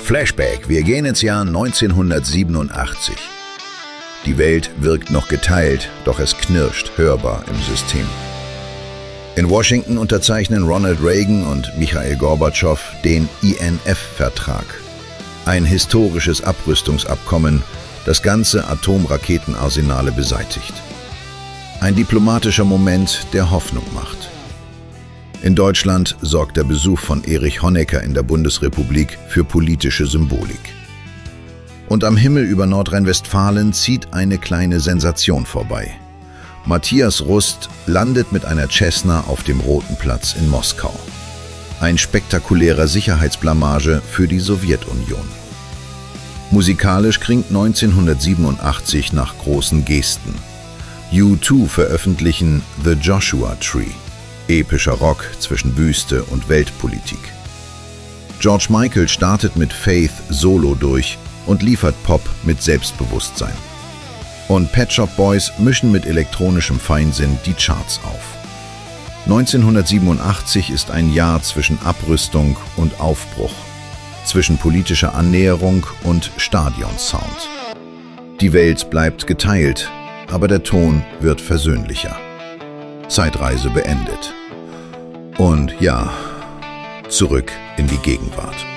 Flashback, wir gehen ins Jahr 1987. Die Welt wirkt noch geteilt, doch es knirscht hörbar im System. In Washington unterzeichnen Ronald Reagan und Michail Gorbatschow den INF-Vertrag. Ein historisches Abrüstungsabkommen, das ganze Atomraketenarsenale beseitigt. Ein diplomatischer Moment, der Hoffnung macht. In Deutschland sorgt der Besuch von Erich Honecker in der Bundesrepublik für politische Symbolik. Und am Himmel über Nordrhein-Westfalen zieht eine kleine Sensation vorbei. Matthias Rust landet mit einer Cessna auf dem Roten Platz in Moskau. Ein spektakulärer Sicherheitsblamage für die Sowjetunion. Musikalisch klingt 1987 nach großen Gesten. U2 veröffentlichen The Joshua Tree. Epischer Rock zwischen Wüste und Weltpolitik. George Michael startet mit Faith solo durch und liefert Pop mit Selbstbewusstsein. Und Pet Shop Boys mischen mit elektronischem Feinsinn die Charts auf. 1987 ist ein Jahr zwischen Abrüstung und Aufbruch, zwischen politischer Annäherung und Stadionsound. Die Welt bleibt geteilt, aber der Ton wird versöhnlicher. Zeitreise beendet. Und ja, zurück in die Gegenwart.